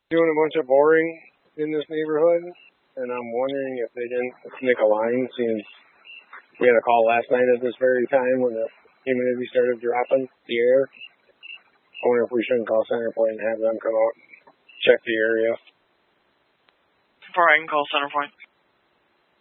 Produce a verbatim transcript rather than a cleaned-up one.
doing a bunch of boring in this neighborhood, and I'm wondering if they didn't nick a line, since we had a call last night at this very time when the humidity started dropping the air. I wonder if we shouldn't call Centerpoint and have them come out, check the area. Before I can call Centerpoint.